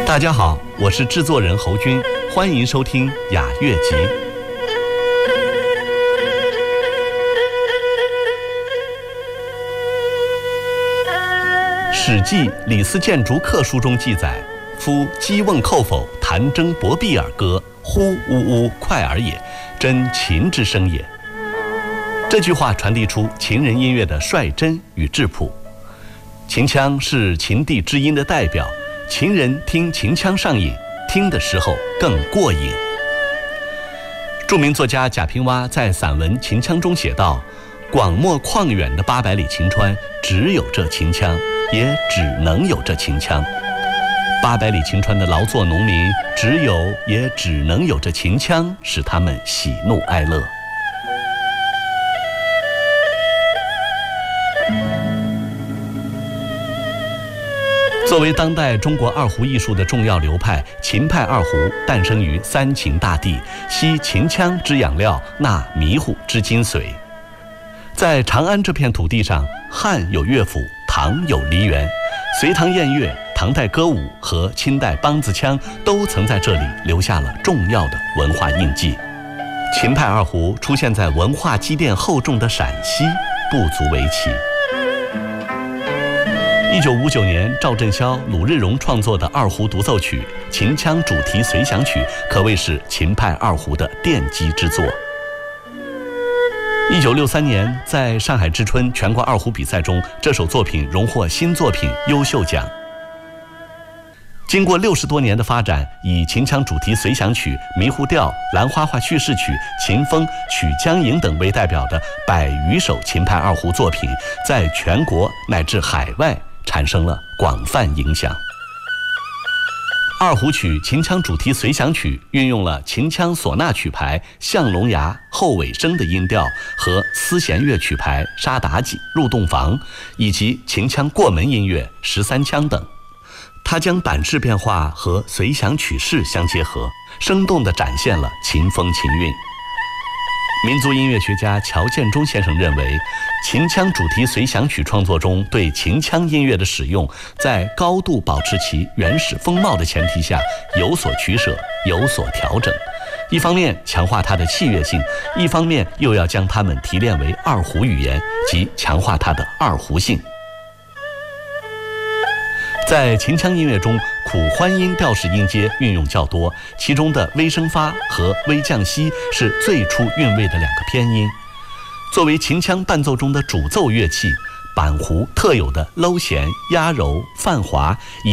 大家好，我是制作人侯军，欢迎收听雅乐集。《史记·李斯谏逐客书》中记载：“夫击瓮扣否，弹筝搏臂而歌，呼呜呜，快耳也，真琴之声也。”这句话传递出秦人音乐的率真与质朴。秦腔是秦地之音的代表，秦人听秦腔上瘾，听的时候更过瘾。著名作家贾平凹在散文《秦腔》中写道：“广袤旷远的800里秦川，只有这秦腔，也只能有这秦腔。800里秦川的劳作农民，只有也只能有这秦腔，使他们喜怒哀乐。”作为当代中国二胡艺术的重要流派，秦派二胡诞生于三秦大地，吸秦腔之养料，纳迷糊之精髓。在长安这片土地上，汉有乐府，唐有梨园，隋唐宴乐、唐代歌舞和清代梆子腔都曾在这里留下了重要的文化印记。秦派二胡出现在文化积淀厚重的陕西，不足为奇。1959年，赵振霄、鲁日荣创作的二胡独奏曲《秦腔主题随想曲》可谓是秦派二胡的奠基之作。1963年，在上海之春全国二胡比赛中，这首作品荣获新作品优秀奖。经过60多年的发展，以《秦腔主题随想曲》、《迷糊调》、《兰花画叙事曲》、《秦风》、《曲江吟》等为代表的100余首秦派二胡作品，在全国乃至海外产生了广泛影响。二胡曲《秦腔主题随想曲》运用了秦腔唢呐曲牌象龙牙、后尾声的音调和丝弦乐曲牌沙妲己、入洞房，以及秦腔过门音乐13腔等。它将板式变化和随想曲式相结合，生动地展现了秦风秦韵。民族音乐学家乔建中先生认为，秦腔主题随想曲创作中对秦腔音乐的使用，在高度保持其原始风貌的前提下有所取舍，有所调整。一方面强化它的器乐性，一方面又要将它们提炼为二胡语言，即强化它的二胡性。在秦腔音乐中，苦欢音调式音阶运用较多，其中的微升发和微降西是最出韵味的2个偏音。作为秦腔伴奏中的主奏乐器，板胡特有的搂弦、压柔、泛滑以